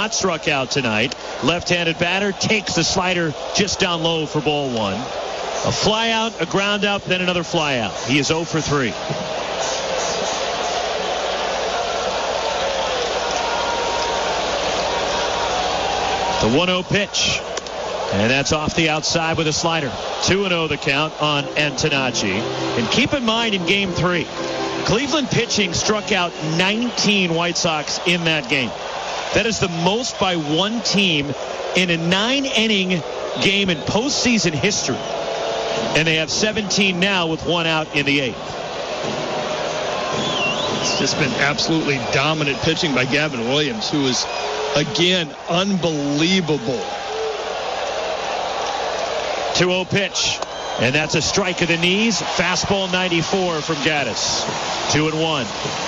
not struck out tonight. Left-handed batter takes the slider just down low for ball one. A fly out, a ground out, then another fly out. He is 0 for 3. The 1-0 pitch. And that's off the outside with a slider. 2-0 the count on Antonacci. And keep in mind in Game 3, Cleveland pitching struck out 19 White Sox in that game. That is the most by one team in a 9-inning game in postseason history. And they have 17 now with one out in the 8th. It's just been absolutely dominant pitching by Gavin Williams, who is, again, unbelievable. 2-0 pitch. And that's a strike of the knees. Fastball 94 from Gaddis. 2-1.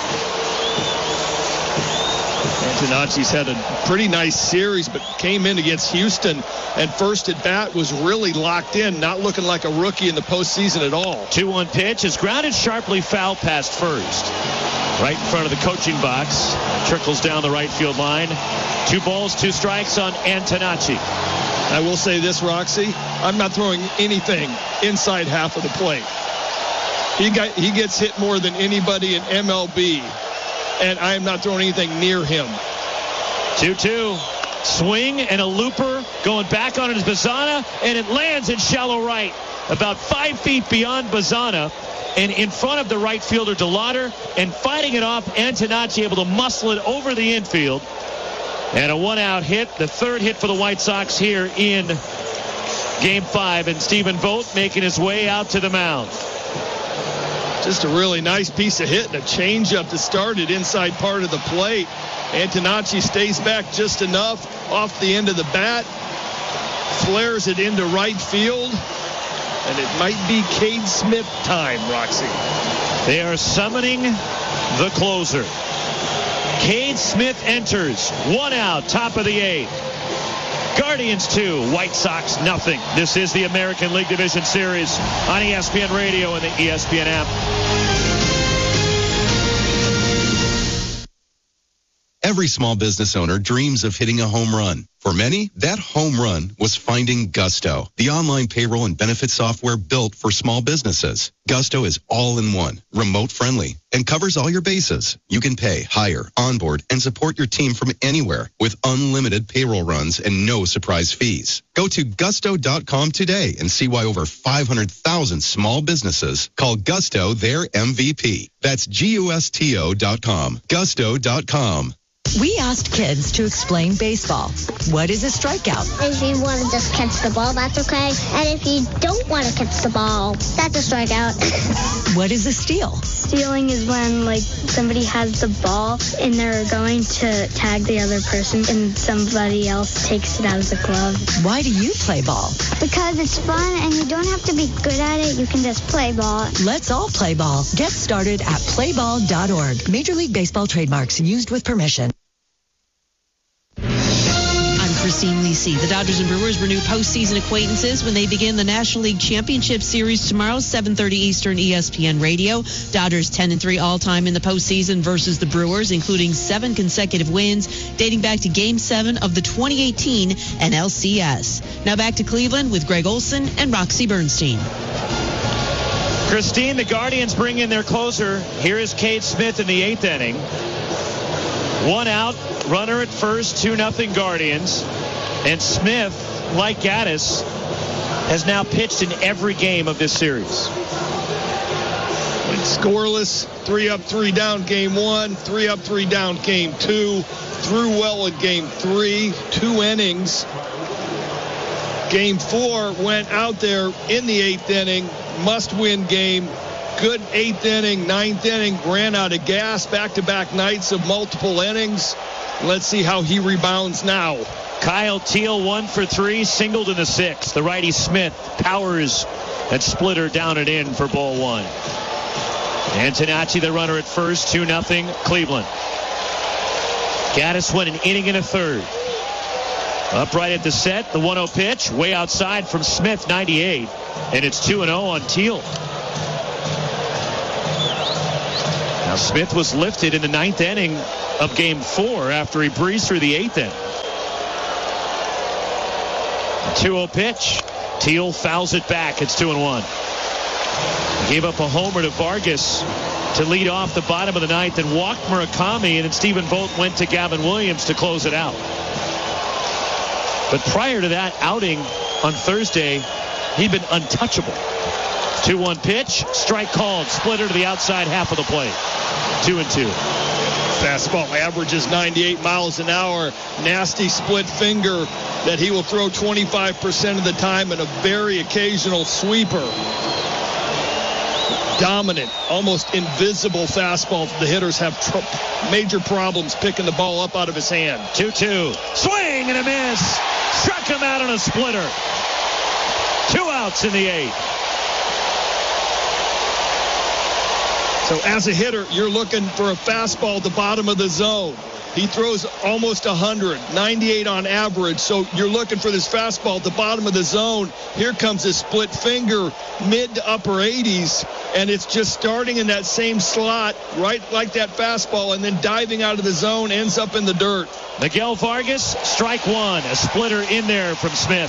Antonacci's had a pretty nice series, but came in against Houston, and first at bat was really locked in, not looking like a rookie in the postseason at all. 2-1 pitch is grounded sharply foul past first. Right in front of the coaching box. Trickles down the right field line. 2 balls, 2 strikes on Antonacci. I will say this, Roxy. I'm not throwing anything inside half of the plate. He gets hit more than anybody in MLB, and I am not throwing anything near him. 2-2. Swing and a looper going back on it is Bazana, and it lands in shallow right. About 5 feet beyond Bazana and in front of the right fielder DeLauder, and fighting it off, Antonacci able to muscle it over the infield. And a 1-out hit, the 3rd hit for the White Sox here in Game 5. And Stephen Vogt making his way out to the mound. Just a really nice piece of hit and a changeup to start it inside part of the plate. Antonacci stays back just enough off the end of the bat, flares it into right field, and it might be Cade Smith time, Roxy. They are summoning the closer. Cade Smith enters. 1 out, top of the 8th. Guardians 2, White Sox nothing. This is the American League Division Series on ESPN Radio and the ESPN app. Every small business owner dreams of hitting a home run. For many, that home run was finding Gusto, the online payroll and benefit software built for small businesses. Gusto is all-in-one, remote-friendly, and covers all your bases. You can pay, hire, onboard, and support your team from anywhere with unlimited payroll runs and no surprise fees. Go to gusto.com today and see why over 500,000 small businesses call Gusto their MVP. That's gusto.com. Gusto.com. We asked kids to explain baseball. What is a strikeout? If you want to just catch the ball, that's okay. And if you don't want to catch the ball, that's a strikeout. What is a steal? Stealing is when, somebody has the ball and they're going to tag the other person and somebody else takes it out of the glove. Why do you play ball? Because it's fun and you don't have to be good at it. You can just play ball. Let's all play ball. Get started at playball.org. Major League Baseball trademarks used with permission. Christine Lisi. The Dodgers and Brewers renew postseason acquaintances when they begin the National League Championship Series tomorrow, 7:30 Eastern, ESPN Radio. Dodgers 10-3 all-time in the postseason versus the Brewers, including 7 consecutive wins dating back to Game 7 of the 2018 NLCS. Now back to Cleveland with Greg Olson and Roxy Bernstein. Christine, the Guardians bring in their closer. Here is Cade Smith in the 8th inning. 1 out, runner at first, 2-0 Guardians. And Smith, like Gaddis, has now pitched in every game of this series. Went scoreless, 3 up, 3 down Game 1, 3 up, 3 down Game 2. Threw well in Game 3, 2 innings. Game 4 went out there in the 8th inning, must-win game. Good 8th inning, 9th inning, ran out of gas, back-to-back nights of multiple innings. Let's see how he rebounds now. Kyle Teal 1 for 3, singled in the 6th. The righty Smith powers that splitter down and in for ball 1. Antonacci, the runner at first, 2-0 Cleveland. Gaddis went an inning and a third. Upright at the set, the 1-0 pitch, way outside from Smith, 98. And it's 2-0 on Teal. Now, Smith was lifted in the 9th inning of Game 4 after he breezed through the 8th inning. 2-0 pitch. Teal fouls it back. It's 2-1. He gave up a homer to Vargas to lead off the bottom of the 9th and walked Murakami, and then Stephen Vogt went to Gavin Williams to close it out. But prior to that outing on Thursday, he'd been untouchable. 2-1 pitch, strike called, splitter to the outside half of the plate. 2-2. Fastball averages 98 miles an hour. Nasty split finger that he will throw 25% of the time, and a very occasional sweeper. Dominant, almost invisible fastball. The hitters have major problems picking the ball up out of his hand. 2-2. Swing and a miss. Struck him out on a splitter. 2 outs in the 8th. So as a hitter, you're looking for a fastball at the bottom of the zone. He throws almost 100, 98 on average. So you're looking for this fastball at the bottom of the zone. Here comes a split finger, mid to upper 80s, and it's just starting in that same slot, right like that fastball, and then diving out of the zone, ends up in the dirt. Miguel Vargas, strike 1. A splitter in there from Smith.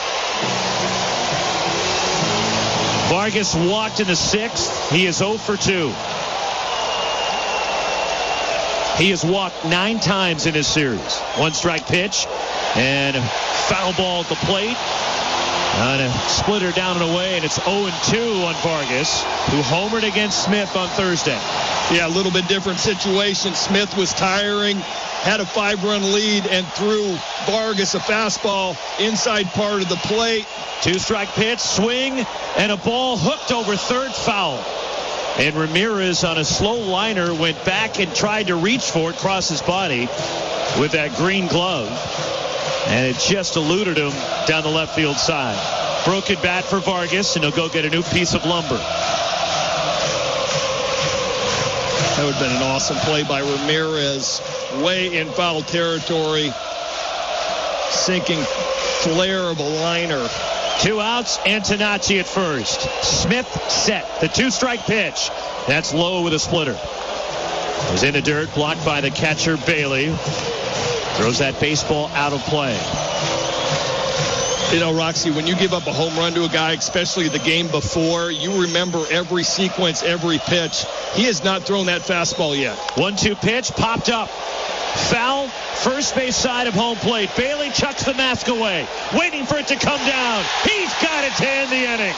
Vargas walked in the 6th. He is 0 for 2. He has walked 9 times in his series. 1 strike pitch and foul ball at the plate. On a splitter down and away, and it's 0-2 on Vargas, who homered against Smith on Thursday. Yeah, a little bit different situation. Smith was tiring, had a 5-run lead, and threw Vargas a fastball inside part of the plate. 2-strike pitch, swing, and a ball hooked over third, foul. And Ramirez on a slow liner went back and tried to reach for it, cross his body with that green glove. And it just eluded him down the left field side. Broken bat for Vargas, and he'll go get a new piece of lumber. That would have been an awesome play by Ramirez. Way in foul territory. Sinking flare of a liner. 2 outs, Antonacci at first. Smith set. The 2-strike pitch. That's low with a splitter. It was in the dirt, blocked by the catcher, Bailey. Throws that baseball out of play. You know, Roxy, when you give up a home run to a guy, especially the game before, you remember every sequence, every pitch. He has not thrown that fastball yet. 1-2 pitch, popped up. Foul, first base side of home plate. Bailey chucks the mask away, waiting for it to come down. He's got it to end the inning.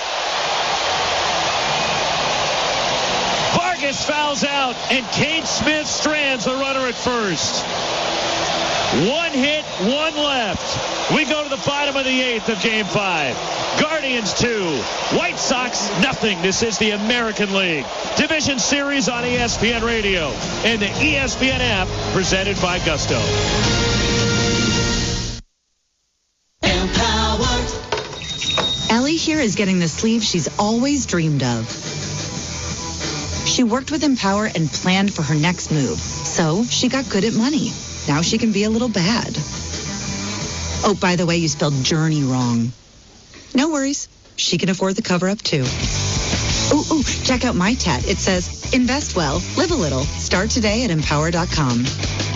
Vargas fouls out, and Kane Smith strands the runner at first. 1 hit, 1 left. We go to the bottom of the 8th of Game 5. Guardians 2, White Sox nothing. This is the American League Division Series on ESPN Radio and the ESPN app, presented by Gusto. Ellie here is getting the sleeve she's always dreamed of. She worked with Empower and planned for her next move, so she got good at money. Now she can be a little bad. Oh, by the way, you spelled journey wrong. No worries. She can afford the cover-up, too. Ooh, check out my tat. It says, invest well, live a little. Start today at Empower.com.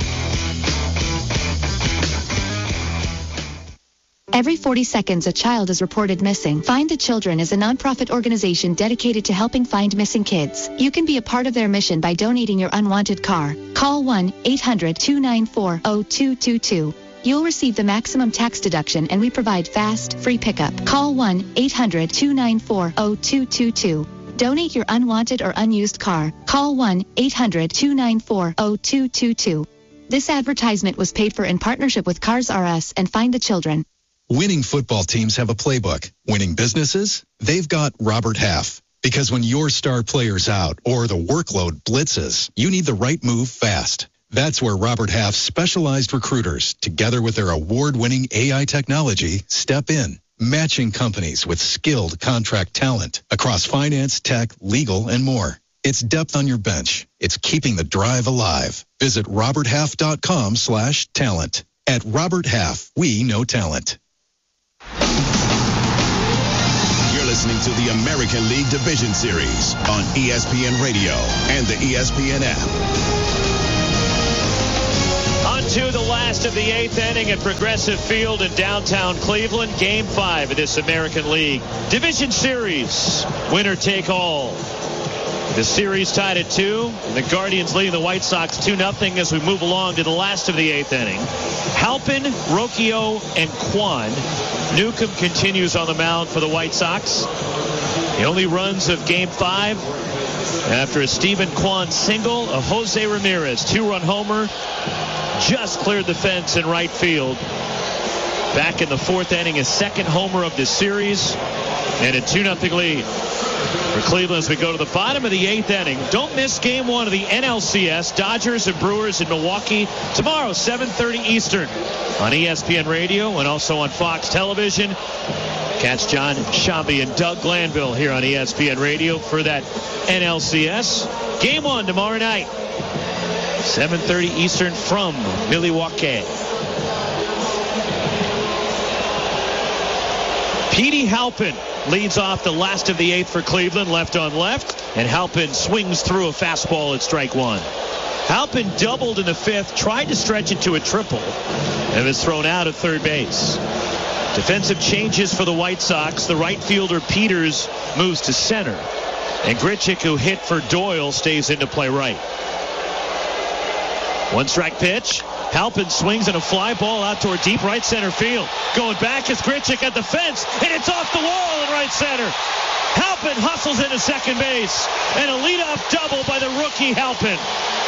Every 40 seconds, a child is reported missing. Find the Children is a nonprofit organization dedicated to helping find missing kids. You can be a part of their mission by donating your unwanted car. Call 1-800-294-0222. You'll receive the maximum tax deduction, and we provide fast, free pickup. Call 1-800-294-0222. Donate your unwanted or unused car. Call 1-800-294-0222. This advertisement was paid for in partnership with Cars R Us and Find the Children. Winning football teams have a playbook. Winning businesses, they've got Robert Half. Because when your star player's out or the workload blitzes, you need the right move fast. That's where Robert Half's specialized recruiters, together with their award-winning AI technology, step in, matching companies with skilled contract talent across finance, tech, legal, and more. It's depth on your bench. It's keeping the drive alive. Visit roberthalf.com/talent. At Robert Half, we know talent. listening to the American League Division Series on ESPN Radio and the ESPN app. On to the last of the 8th inning at Progressive Field in downtown Cleveland. Game 5 of this American League Division Series. Winner take all. The series tied at 2. And the Guardians leading the White Sox 2-0 as we move along to the last of the 8th inning. Halpin, Rocchio, and Kwan. Newcomb continues on the mound for the White Sox. The only runs of Game 5 after a Stephen Kwan single, a Jose Ramirez 2-run homer just cleared the fence in right field. Back in the 4th inning, his second homer of this series, and a 2-0 lead for Cleveland as we go to the bottom of the 8th inning. Don't miss Game 1 of the NLCS, Dodgers and Brewers in Milwaukee, tomorrow, 7:30 Eastern on ESPN Radio and also on Fox Television. Catch John Shambi and Doug Glanville here on ESPN Radio for that NLCS. Game 1 tomorrow night, 7:30 Eastern from Milwaukee. Petey Halpin leads off the last of the 8th for Cleveland, left on left, and Halpin swings through a fastball at strike 1. Halpin doubled in the 5th, tried to stretch it to a triple, and was thrown out at third base. Defensive changes for the White Sox. The right fielder Peters moves to center, and Grichuk, who hit for Doyle, stays into play right. 1-strike pitch. Halpin swings on a fly ball out toward deep right center field. Going back is Grichuk at the fence, and it's off the wall in right center. Halpin hustles into second base, and a leadoff double by the rookie Halpin.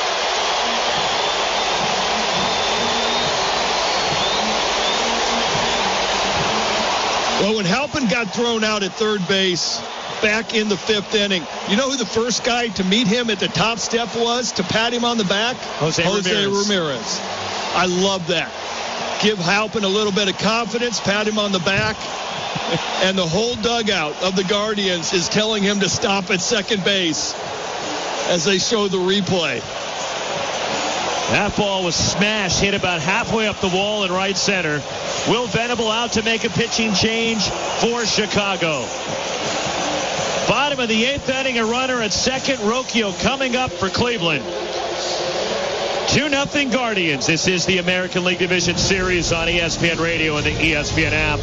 Well, when Halpin got thrown out at third base back in the 5th inning, you know who the first guy to meet him at the top step was, to pat him on the back? Jose Ramirez. I love that. Give Halpin a little bit of confidence, pat him on the back, and the whole dugout of the Guardians is telling him to stop at second base as they show the replay. That ball was smashed, hit about halfway up the wall in right center. Will Venable out to make a pitching change for Chicago. Bottom of the 8th inning, a runner at second. Rocchio coming up for Cleveland. 2-0 Guardians. This is the American League Division Series on ESPN Radio and the ESPN app.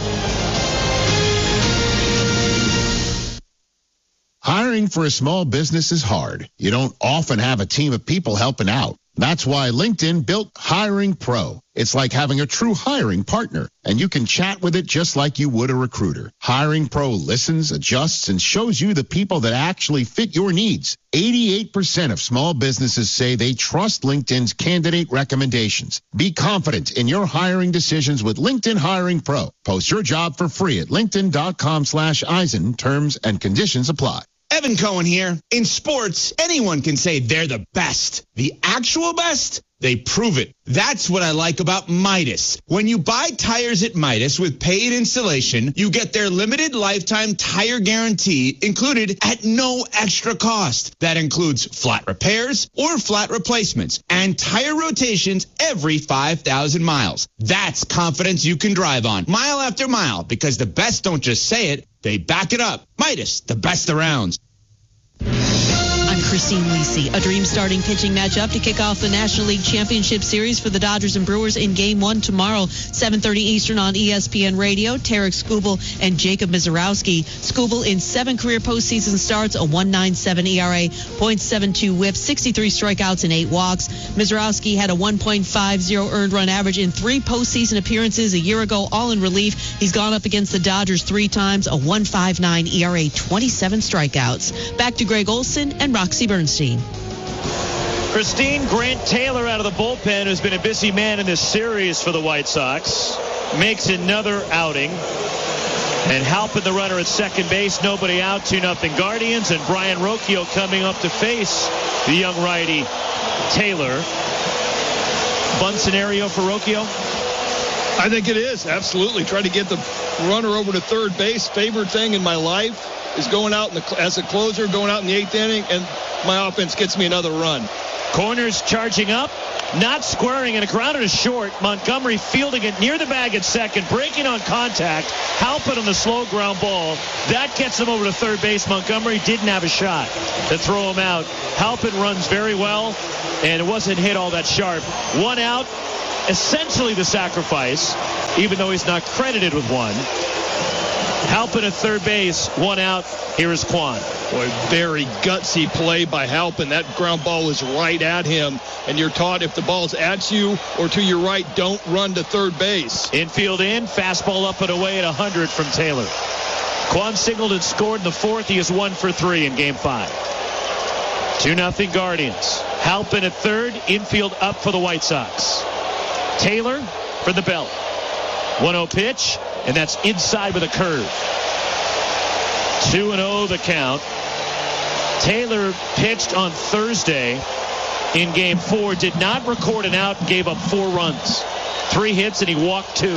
Hiring for a small business is hard. You don't often have a team of people helping out. That's why LinkedIn built Hiring Pro. It's like having a true hiring partner, and you can chat with it just like you would a recruiter. Hiring Pro listens, adjusts, and shows you the people that actually fit your needs. 88% of small businesses say they trust LinkedIn's candidate recommendations. Be confident in your hiring decisions with LinkedIn Hiring Pro. Post your job for free at linkedin.com/Eisen. Terms and conditions apply. Evan Cohen here. In sports, anyone can say they're the best. The actual best? They prove it. That's what I like about Midas. When you buy tires at Midas with paid installation, you get their limited lifetime tire guarantee included at no extra cost. That includes flat repairs or flat replacements and tire rotations every 5,000 miles. That's confidence you can drive on mile after mile, because the best don't just say it, they back it up. Midas, the best around. I'm Christine Lisi. A dream starting pitching matchup to kick off the National League Championship Series for the Dodgers and Brewers in Game 1 tomorrow, 7:30 Eastern on ESPN Radio. Tarek Skubal and Jacob Misiorowski. Skubal in 7 career postseason starts, a 1.97 ERA, .72 whip, 63 strikeouts and 8 walks. Misiorowski had a 1.50 earned run average in 3 postseason appearances a year ago, all in relief. He's gone up against the Dodgers 3 times, a 1.59 ERA, 27 strikeouts. Back to Greg Olson and Roxy Bernstein. Christine, Grant Taylor out of the bullpen, who's been a busy man in this series for the White Sox, makes another outing. And Halpin, the runner at second base, nobody out, 2-0 Guardians, and Brian Rocchio coming up to face the young righty Taylor. Bunt scenario for Rocchio? I think it is, absolutely. Try to get the runner over to third base. Favorite thing in my life is going out as a closer, going out in the 8th inning, and my offense gets me another run. Corners charging up. not squaring, and a grounded to short. Montgomery fielding it near the bag at second, breaking on contact. Halpin on the slow ground ball. That gets him over to third base. Montgomery didn't have a shot to throw him out. Halpin runs very well, and it wasn't hit all that sharp. One out, essentially the sacrifice, even though he's not credited with one. Halpin at third base, one out. Here is Kwan. Boy, very gutsy play by Halpin. That ground ball was right at him, and you're taught if the ball's at you or to your right, don't run to third base. Infield in, fastball up and away at 100 from Taylor. Kwan singled and scored in the fourth. He is 1 for 3 in Game 5. 2-0 Guardians. Halpin at third, infield up for the White Sox. Taylor for the belt. 1-0 pitch, and that's inside with a curve. 2-0 the count. Taylor pitched on Thursday in Game 4, did not record an out, gave up 4 runs. 3 hits, and he walked 2.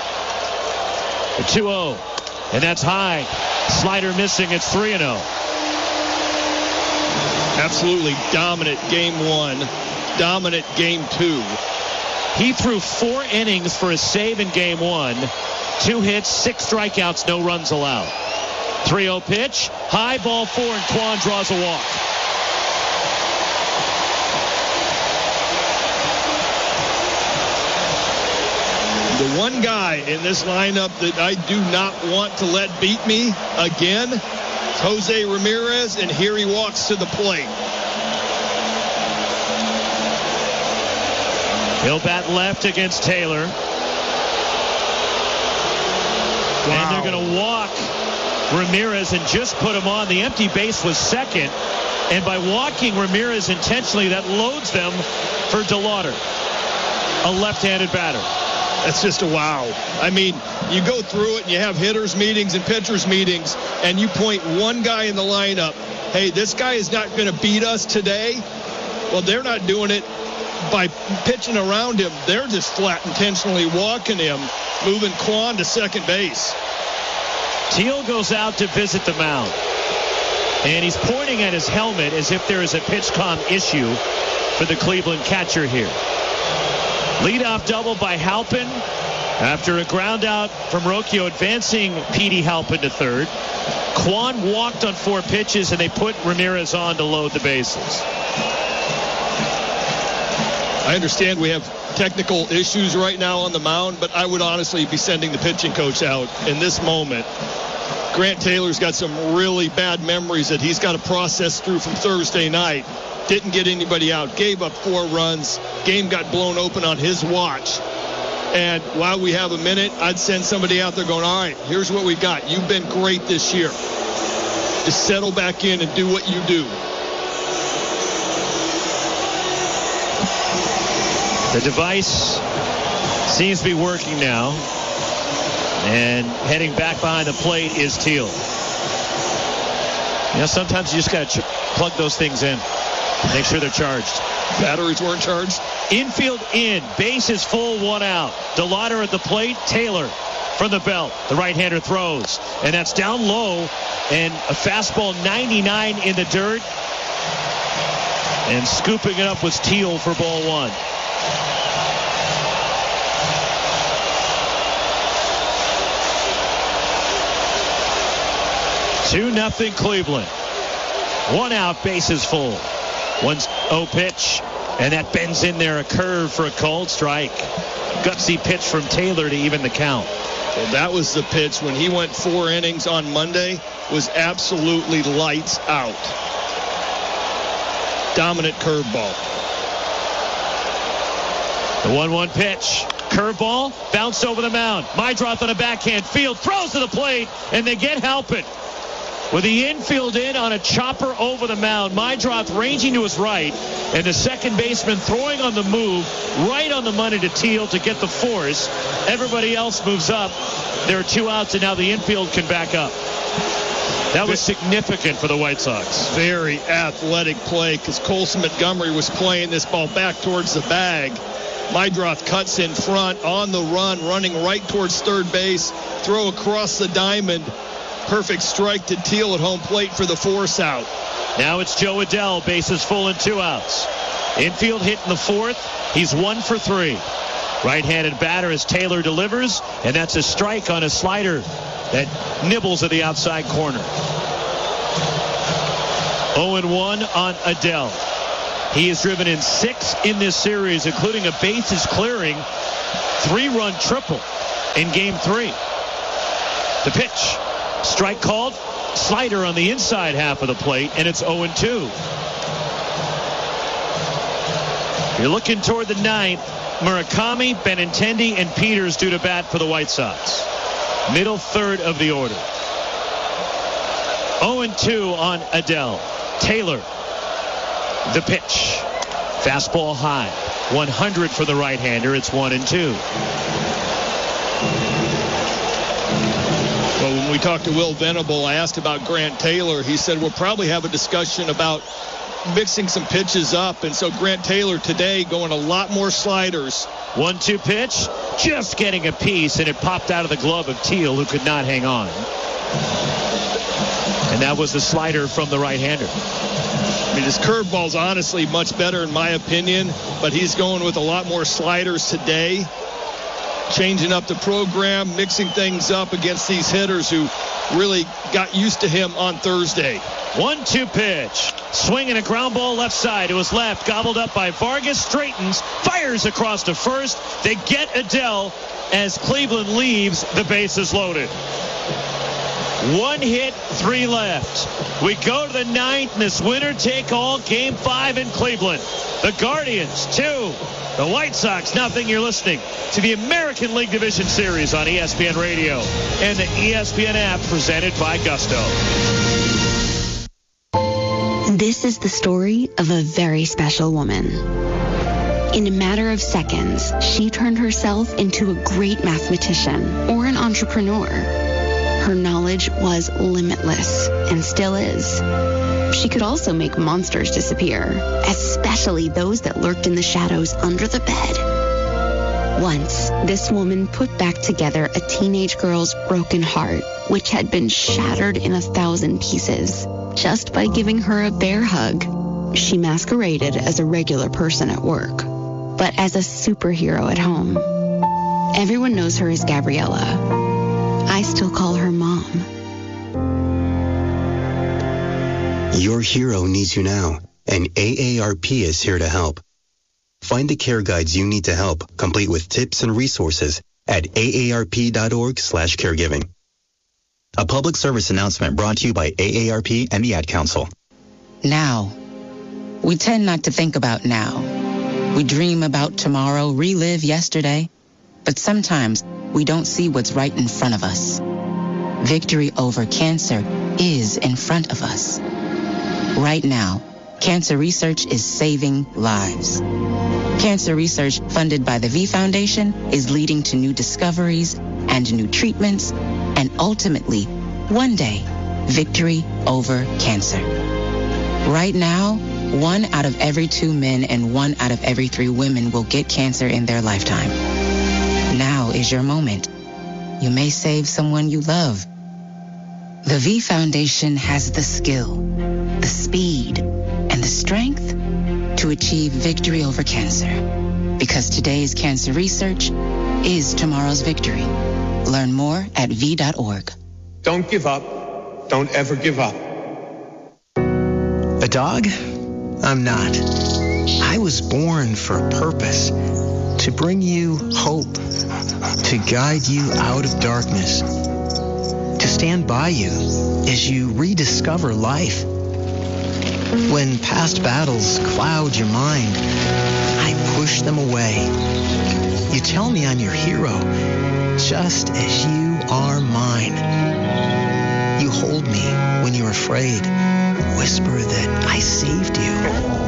2-0, and that's high. Slider missing, it's 3-0. Absolutely dominant Game 1, dominant Game 2. He threw 4 innings for a save in Game 1. 2 hits, 6 strikeouts, no runs allowed. 3-0 pitch, high ball 4, and Kwan draws a walk. The one guy in this lineup that I do not want to let beat me again is Jose Ramirez, and here he walks to the plate. He'll bat left against Taylor. Wow. And they're going to walk Ramirez and just put him on. The empty base was second. And by walking Ramirez intentionally, that loads them for DeLauder, a left-handed batter. That's just a wow. I mean, you go through it and you have hitters meetings and pitchers meetings, and you point one guy in the lineup, hey, this guy is not going to beat us today. Well, they're not doing it by pitching around him. They're just flat intentionally walking him, moving Kwan to second base. Teal goes out to visit the mound, and he's pointing at his helmet as if there is a pitch comm issue for the Cleveland catcher here. Leadoff double by Halpin after a ground out from Rocchio, advancing Petey Halpin to third. Kwan walked on 4 pitches, and they put Ramirez on to load the bases. I understand we have technical issues right now on the mound, but I would honestly be sending the pitching coach out in this moment. Grant Taylor's got some really bad memories that he's got to process through from Thursday night. Didn't get anybody out, gave up 4 runs. Game got blown open on his watch. And while we have a minute, I'd send somebody out there going, all right, here's what we got. You've been great this year. Just settle back in and do what you do. The device seems to be working now. And heading back behind the plate is Teal. You know, sometimes you just got to plug those things in. Make sure they're charged. Batteries weren't charged. Infield in. Base is full, 1 out. DeLauder at the plate. Taylor from the belt. The right-hander throws. And that's down low. And a fastball 99 in the dirt. And scooping it up was Teal for ball 1. Two nothing Cleveland. 1 out, bases full. 1-0 pitch, and that bends in there, a curve for a cold strike. Gutsy pitch from Taylor to even the count. Well, that was the pitch when he went 4 innings on Monday, was absolutely lights out. Dominant curveball. The 1-1 pitch. Curveball, bounced over the mound. Meidroth on a backhand, Field throws to the plate, and they get Halpin. With the infield in on a chopper over the mound, Meidroth ranging to his right, and the second baseman throwing on the move, right on the money to Teal to get the force. Everybody else moves up. There are 2 outs, and now the infield can back up. That was significant for the White Sox. Very athletic play, because Colson Montgomery was playing this ball back towards the bag. Meidroth cuts in front on the run, running right towards third base, throw across the diamond. Perfect strike to Teal at home plate for the force out. Now it's Joe Adell, bases full and 2 outs. Infield hit in the 4th. He's 1 for 3. Right-handed batter as Taylor delivers, and that's a strike on a slider that nibbles at the outside corner. 0-1 on Adell. He has driven in 6 in this series, including a bases clearing 3-run triple in Game 3. The pitch. Strike called. Slider on the inside half of the plate, and it's 0-2. You're looking toward the 9th. Murakami, Benintendi, and Peters due to bat for the White Sox. Middle third of the order. 0-2 on Adell. Taylor. The pitch. Fastball high. 100 for the right-hander. It's 1-2. Well, when we talked to Will Venable, I asked about Grant Taylor. He said we'll probably have a discussion about mixing some pitches up. And so Grant Taylor today going a lot more sliders. 1-2 pitch. Just getting a piece, and it popped out of the glove of Teal, who could not hang on. And that was the slider from the right-hander. I mean, his curveball's honestly much better in my opinion, but he's going with a lot more sliders today. Changing up the program, mixing things up against these hitters who really got used to him on Thursday. 1-2 pitch. Swinging a ground ball left side to his left. Gobbled up by Vargas. Straightens. Fires across to first. They get Adell as Cleveland leaves. The bases loaded. 1 hit, 3 left. We go to the 9th in this winner-take-all Game 5 in Cleveland. The Guardians, 2. The White Sox, nothing. You're listening to the American League Division Series on ESPN Radio and the ESPN app presented by Gusto. This is the story of a very special woman. In a matter of seconds, she turned herself into a great mathematician or an entrepreneur. Her knowledge was limitless and still is. She could also make monsters disappear, especially those that lurked in the shadows under the bed. Once, this woman put back together a teenage girl's broken heart, which had been shattered in 1,000 pieces, just by giving her a bear hug. She masqueraded as a regular person at work, but as a superhero at home. Everyone knows her as Gabriella. I still call her Mom. Your hero needs you now, and AARP is here to help. Find the care guides you need to help, complete with tips and resources at aarp.org/caregiving. A public service announcement brought to you by AARP and the Ad Council. Now. We tend not to think about now. We dream about tomorrow, relive yesterday, but sometimes we don't see what's right in front of us. Victory over cancer is in front of us. Right now, cancer research is saving lives. Cancer research funded by the V Foundation is leading to new discoveries and new treatments, and ultimately, one day, victory over cancer. Right now, 1 out of every 2 men and 1 out of every 3 women will get cancer in their lifetime. Now is your moment. You may save someone you love. The V Foundation has the skill, the speed, and the strength to achieve victory over cancer. Because today's cancer research is tomorrow's victory. Learn more at v.org. Don't give up. Don't ever give up. A dog? I'm not. I was born for a purpose. To bring you hope. To guide you out of darkness. To stand by you as you rediscover life. When past battles cloud your mind, I push them away. You tell me I'm your hero, just as you are mine. You hold me when you're afraid, whisper that I saved you.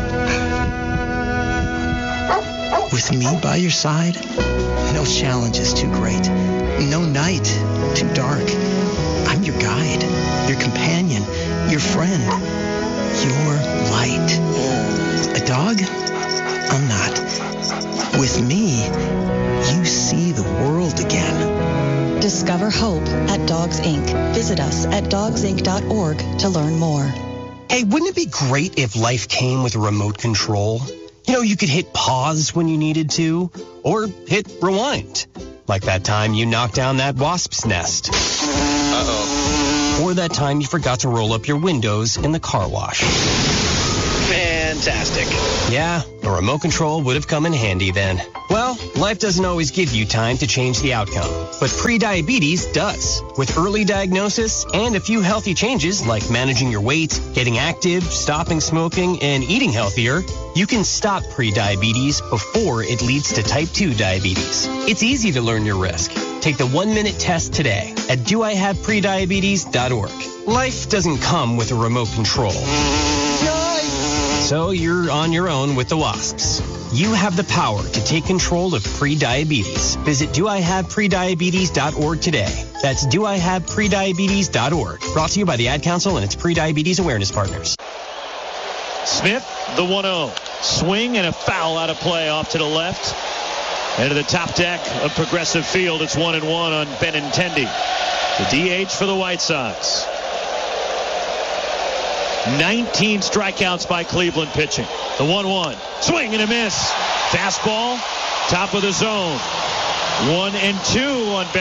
With me by your side, no challenge is too great, no night too dark. I'm your guide, your companion, your friend, your light. A dog? I'm not. With me, you see the world again. Discover hope at Dogs Inc. Visit us at dogsinc.org to learn more. Hey, wouldn't it be great if life came with a remote control? You know, you could hit pause when you needed to, or hit rewind. Like that time you knocked down that wasp's nest. Uh-oh. Or that time you forgot to roll up your windows in the car wash. Fantastic. Yeah, a remote control would have come in handy then. Well, life doesn't always give you time to change the outcome, but prediabetes does. With early diagnosis and a few healthy changes like managing your weight, getting active, stopping smoking, and eating healthier, you can stop prediabetes before it leads to type 2 diabetes. It's easy to learn your risk. Take the 1-minute test today at doihaveprediabetes.org. Life doesn't come with a remote control. So you're on your own with the wasps. You have the power to take control of prediabetes. Visit doihaveprediabetes.org today. That's doihaveprediabetes.org. Brought to you by the Ad Council and its prediabetes awareness partners. Smith, the 1-0. Swing and a foul out of play off to the left. Into the top deck of Progressive Field. It's 1-1 on Benintendi. The DH for the White Sox. 19 strikeouts by Cleveland pitching. The 1-1. Swing and a miss. Fastball. Top of the zone. 1-2 on